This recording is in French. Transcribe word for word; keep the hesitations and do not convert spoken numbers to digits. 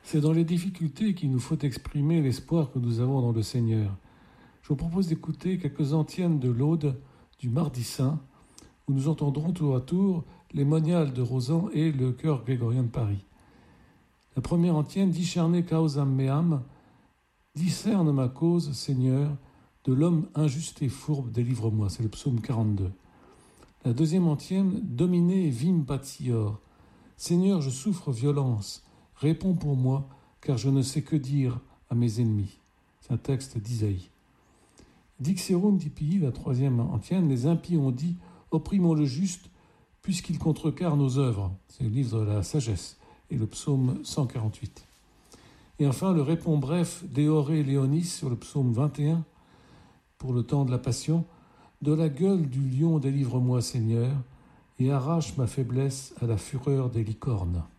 C'est dans les difficultés qu'il nous faut exprimer l'espoir que nous avons dans le Seigneur. Je vous propose d'écouter quelques antiennes de l'Aude du Mardi Saint, où nous entendrons tour à tour les moniales de Rosan et le chœur grégorien de Paris. La première antienne, Discerne causam meam, discerne ma cause, Seigneur, de l'homme injuste et fourbe, délivre-moi. C'est le psaume quarante-deux. La deuxième antienne, Domine vim patior, Seigneur, je souffre violence, réponds pour moi, car je ne sais que dire à mes ennemis. C'est un texte d'Isaïe. Dixerum dipii, la troisième antienne, les impies ont dit, opprimons le juste, puisqu'il contrecarre nos œuvres. C'est le livre de la sagesse et le psaume cent quarante-huit. Et enfin, le répond bref d'Éoré Léonis sur le psaume vingt et un, pour le temps de la Passion, de la gueule du lion délivre-moi, Seigneur, et arrache ma faiblesse à la fureur des licornes.